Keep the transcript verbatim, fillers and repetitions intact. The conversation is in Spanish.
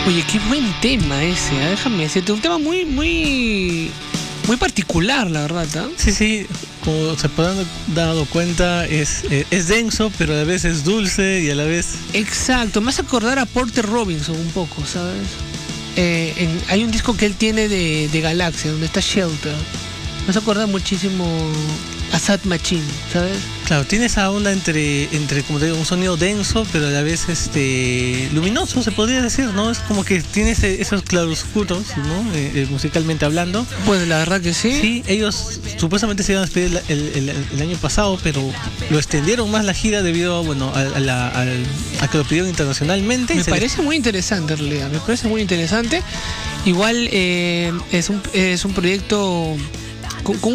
Oye, qué buen tema ese, ¿eh? Déjame decirte, un tema muy, muy, muy particular, la verdad, ¿eh? Sí, sí, como se podrán dado cuenta, es, eh, es denso, pero a la vez es dulce y a la vez... Exacto, me hace acordar a Porter Robinson un poco, ¿sabes? Eh, en- hay un disco que él tiene de, de Galaxia, donde está Shelter. Me hace acordar muchísimo a Sad Machine, ¿sabes? Claro, tiene esa onda entre, entre, como te digo, un sonido denso, pero a la vez este luminoso, se podría decir, ¿no? Es como que tiene ese- esos claroscuros, ¿no? Eh, eh, musicalmente hablando. Pues la verdad que sí. Sí, ellos supuestamente se iban a despedir el, el- el- el año pasado, pero lo extendieron más la gira debido a, bueno, a, a la- al- a que lo pidieron internacionalmente. y Me se les- parece muy interesante en realidad, me parece muy interesante. Igual eh, es, un, es un proyecto con, con